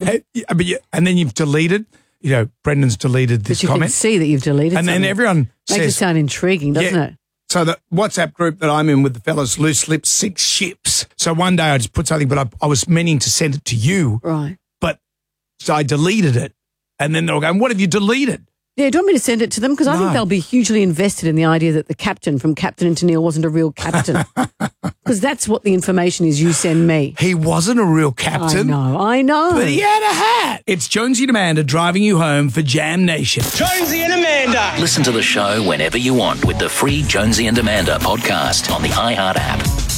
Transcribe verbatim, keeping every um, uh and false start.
Uh, yeah, but you, and then you've deleted, you know, Brendan's deleted this But you comment. can see that you've deleted And then something. everyone Makes says... it sound intriguing, doesn't Yeah. it? So the WhatsApp group that I'm in with the fellas, Loose Lips, six ships. So one day I just put something, but I, I was meaning to send it to you. Right. But so I deleted it. And then they're going, what have you deleted? Yeah, do you want me to send it to them? Because I No. think they'll be hugely invested in the idea that the captain from Captain and Tennille wasn't a real captain. Because that's what the information is you send me. He wasn't a real I captain. know, I know. But he had a hat. It's Jonesy and Amanda driving you home for Jam Nation. Jonesy and Amanda. Listen to the show whenever you want with the free Jonesy and Amanda podcast on the iHeart app.